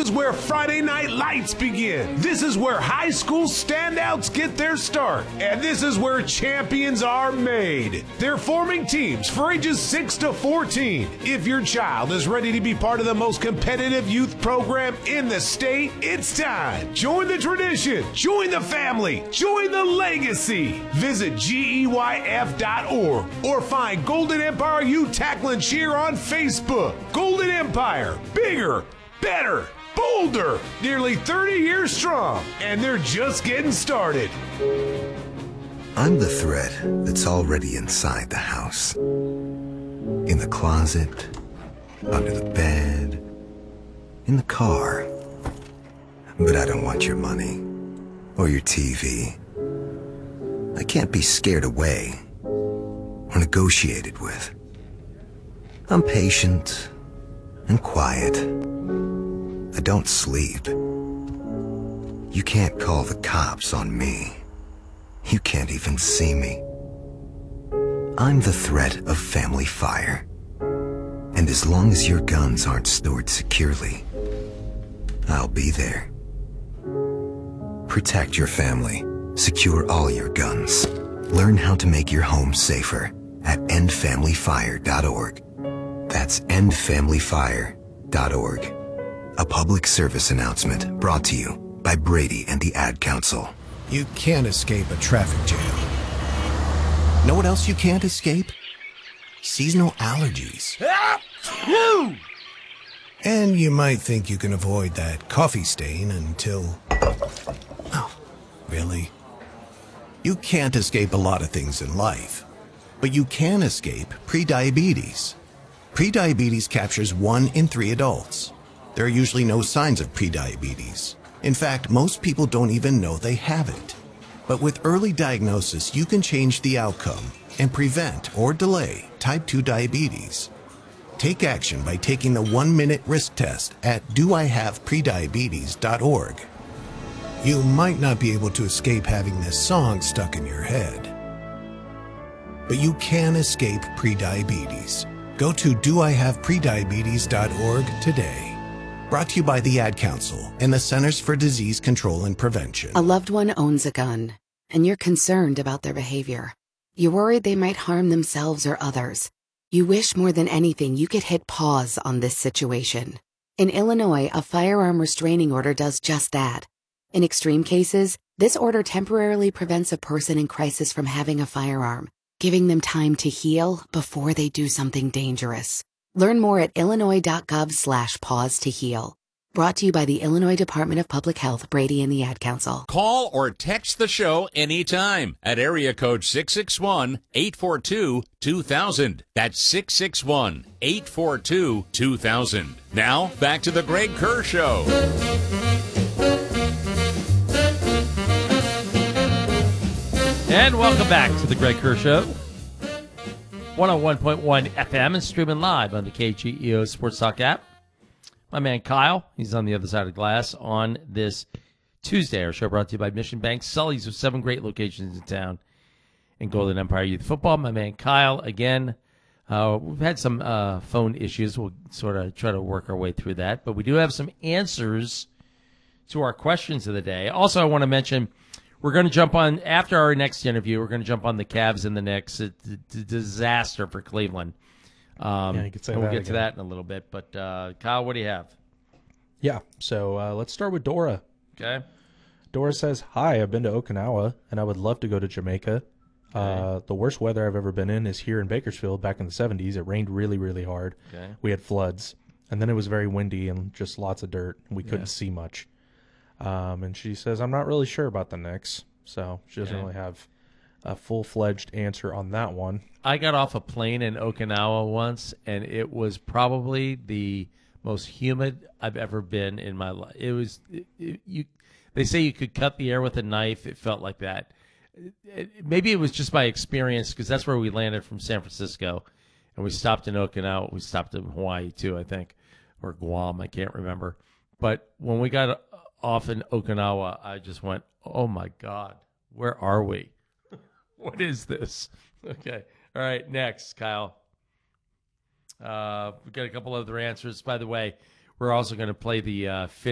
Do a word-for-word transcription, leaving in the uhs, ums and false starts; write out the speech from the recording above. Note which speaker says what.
Speaker 1: is where Friday Night Lights begin. This is where high school standouts get their start. And this is where champions are made. They're forming teams for ages six to fourteen. If your child is ready to be part of the most competitive youth program in the state, it's time. Join the tradition. Join the family. Join the legacy. Visit G E Y F dot org or find Golden Empire Youth Tackle and Cheer on Facebook. Golden Empire. Bigger. Better, bolder, nearly thirty years strong, and they're just getting started.
Speaker 2: I'm the thread that's already inside the house. In the closet, under the bed, in the car. But I don't want your money or your T V. I can't be scared away or negotiated with. I'm patient and quiet. I don't sleep. You can't call the cops on me. You can't even see me. I'm the threat of family fire. And as long as your guns aren't stored securely, I'll be there. Protect your family. Secure all your guns. Learn how to make your home safer at end family fire dot org. That's end family fire dot org. A public service announcement brought to you by Brady and the Ad Council.
Speaker 3: You can't escape a traffic jam. Know what else you can't escape? Seasonal allergies. And you might think you can avoid that coffee stain until... Oh, really? You can't escape a lot of things in life, but you can escape prediabetes. Prediabetes captures one in three adults. There are usually no signs of prediabetes. In fact, most people don't even know they have it. But with early diagnosis, you can change the outcome and prevent or delay type two diabetes. Take action by taking the one-minute risk test at do I have prediabetes dot org. You might not be able to escape having this song stuck in your head, but you can escape prediabetes. Go to do I have prediabetes dot org today. Brought to you by the Ad Council and the Centers for Disease Control and Prevention.
Speaker 4: A loved one owns a gun, and you're concerned about their behavior. You're worried they might harm themselves or others. You wish more than anything you could hit pause on this situation. In Illinois, a firearm restraining order does just that. In extreme cases, this order temporarily prevents a person in crisis from having a firearm, giving them time to heal before they do something dangerous. Learn more at illinois dot gov slash pause to heal. Brought to you by the Illinois Department of Public Health, Brady and the Ad Council.
Speaker 5: Call or text the show anytime at area code six six one, eight four two, two thousand. That's six six one, eight four two, two thousand. Now, back to the Greg Kerr Show.
Speaker 6: And welcome back to the Greg Kerr Show. one oh one point one F M and streaming live on the K G E O Sports Talk app. My man Kyle, he's on the other side of the glass on this Tuesday. Our show brought to you by Mission Bank. Sully's with seven great locations in town in Golden Empire Youth Football. My man Kyle, again, uh, we've had some uh, phone issues. We'll sort of try to work our way through that. But we do have some answers to our questions of the day. Also, I want to mention... We're going to jump on, after our next interview, we're going to jump on the Cavs and the Knicks. It's a disaster for Cleveland. Um,
Speaker 7: yeah, you could say
Speaker 6: and we'll
Speaker 7: that
Speaker 6: get
Speaker 7: again.
Speaker 6: to that in a little bit. But, uh, Kyle, what do you have?
Speaker 7: Yeah, so uh, let's start with Dora.
Speaker 6: Okay.
Speaker 7: Dora says, hi, I've been to Okinawa, and I would love to go to Jamaica. Okay. Uh, the worst weather I've ever been in is here in Bakersfield back in the seventies. It rained really, really hard.
Speaker 6: Okay.
Speaker 7: We had floods, and then it was very windy and just lots of dirt. And we couldn't yeah. see much. Um, and she says, I'm not really sure about the Knicks. So she doesn't okay. really have a full-fledged answer on that one.
Speaker 6: I got off a plane in Okinawa once, and it was probably the most humid I've ever been in my life. It was it, it, you. They say you could cut the air with a knife. It felt like that. It, it, maybe it was just my experience because that's where we landed from San Francisco, and we stopped in Okinawa. We stopped in Hawaii too, I think, or Guam. I can't remember. But when we got off in Okinawa, I just went, oh, my God, where are we? What is this? Okay. All right, next, Kyle. Uh, we've got a couple other answers. By the way, we're also going to play the uh,